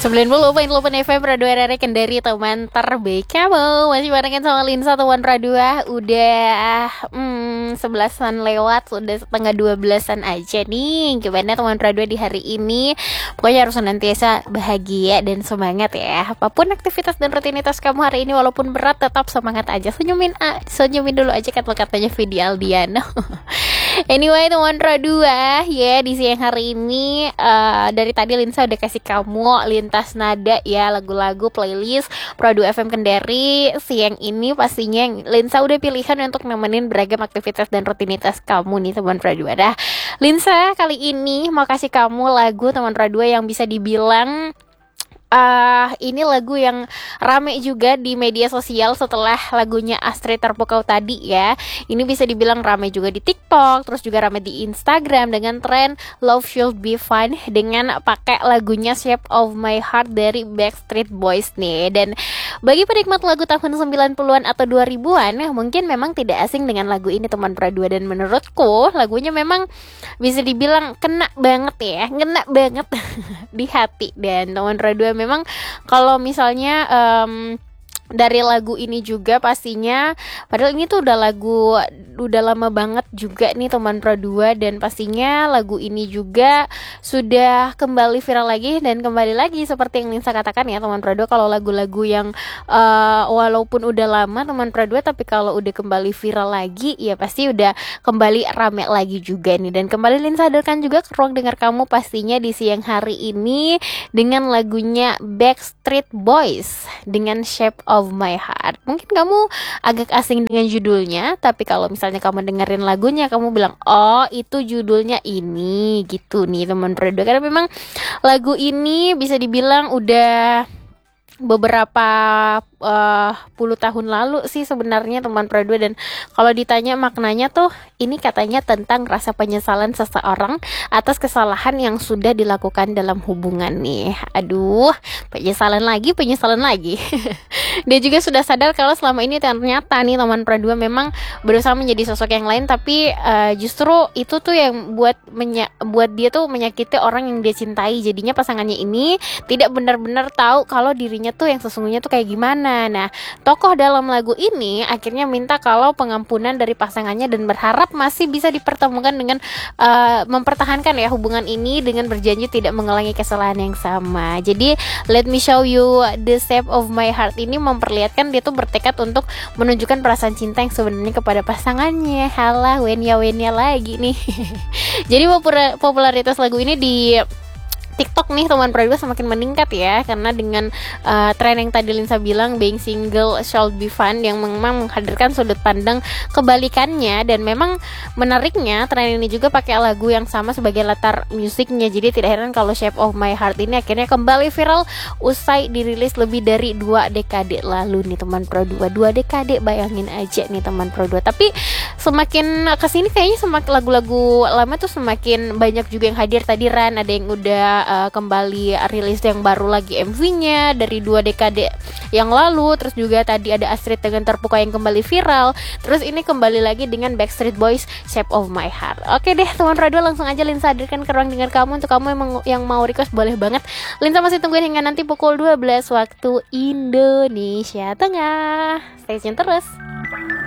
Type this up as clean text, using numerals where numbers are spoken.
90.8 FM Radio RRI Kendari, teman terbaik kamu. Masih barengan sama Linsa, teman Radio. Udah 11-an lewat, sudah setengah 12-an aja nih. Gimana teman Radio di hari ini? Pokoknya harus senantiasa bahagia dan semangat ya. Apapun aktivitas dan rutinitas kamu hari ini, walaupun berat, tetap semangat aja. Senyumin dulu aja kata-katanya Vidi Aldiano. Anyway teman Radio ya, di siang hari ini dari tadi Linsa udah kasih kamu lintas nada ya, lagu-lagu playlist Pradu FM Kendari. Siang ini pastinya Linsa udah pilihan untuk nemenin beragam aktivitas dan rutinitas kamu nih teman Radio. Linsa kali ini mau kasih kamu lagu teman Radio yang bisa dibilang ini lagu yang rame juga di media sosial setelah lagunya Astrid Terpukau tadi ya. Ini bisa dibilang rame juga di TikTok, terus juga rame di Instagram dengan tren Love Should Be Fun dengan pakai lagunya Shape of My Heart dari Backstreet Boys nih. Dan bagi penikmat lagu tahun 90-an atau 2000-an mungkin memang tidak asing dengan lagu ini teman Pradua, dan menurutku lagunya memang bisa dibilang kena banget ya, kena banget di hati. Dan teman Pradua memang kalau misalnya dari lagu ini juga pastinya, padahal ini tuh udah lama banget juga nih teman Pro 2, dan pastinya lagu ini juga sudah kembali viral lagi. Dan kembali lagi seperti yang Linsa katakan ya teman Pro 2, kalau lagu-lagu yang walaupun udah lama teman Pro 2, tapi kalau udah kembali viral lagi ya pasti udah kembali rame lagi juga nih. Dan kembali Linsa hadirkan juga ke ruang dengar kamu pastinya di siang hari ini dengan lagunya Backstreet Boys dengan Shape of My Heart. Mungkin kamu agak asing dengan judulnya, tapi kalau misalnya kamu dengerin lagunya, kamu bilang, oh itu judulnya ini, gitu nih teman Prodo. Karena memang lagu ini bisa dibilang udah beberapa puluh tahun lalu sih sebenarnya teman Pro 2, dan kalau ditanya maknanya tuh ini katanya tentang rasa penyesalan seseorang atas kesalahan yang sudah dilakukan dalam hubungan nih. Aduh, penyesalan lagi dia juga sudah sadar kalau selama ini ternyata nih teman Pro 2 memang berusaha menjadi sosok yang lain, tapi justru itu tuh yang buat dia tuh menyakiti orang yang dia cintai. Jadinya pasangannya ini tidak benar-benar tahu kalau dirinya tuh yang sesungguhnya tuh kayak gimana. Nah, tokoh dalam lagu ini akhirnya minta kalau pengampunan dari pasangannya dan berharap masih bisa dipertemukan dengan mempertahankan ya hubungan ini dengan berjanji tidak mengulangi kesalahan yang sama. Jadi, Let Me Show You The Shape of My Heart ini memperlihatkan dia tuh bertekad untuk menunjukkan perasaan cinta yang sebenarnya kepada pasangannya. Halah, wenya lagi nih. Jadi popularitas lagu ini di TikTok nih teman Pro 2 semakin meningkat ya, karena dengan tren yang tadi Linsa bilang, being single should be fun, yang memang menghadirkan sudut pandang kebalikannya. Dan memang menariknya tren ini juga pakai lagu yang sama sebagai latar musiknya. Jadi tidak heran kalau Shape of My Heart ini akhirnya kembali viral usai dirilis lebih dari 2 dekade lalu nih teman Pro 2. 2 dekade, bayangin aja nih teman Pro 2. Tapi semakin kesini kayaknya semakin lagu-lagu lama tuh semakin banyak juga yang hadir. Tadi Ran ada yang udah kembali rilis yang baru lagi MV-nya dari 2 dekade yang lalu. Terus juga tadi ada Astrid dengan Terpukau yang kembali viral. Terus ini kembali lagi dengan Backstreet Boys Shape of My Heart. Oke deh teman Radio, langsung aja Linsa hadirkan ke ruang dengar kamu. Untuk kamu yang mau request boleh banget. Linsa masih tungguin hingga nanti pukul 12 waktu Indonesia Tengah. Stay tune terus.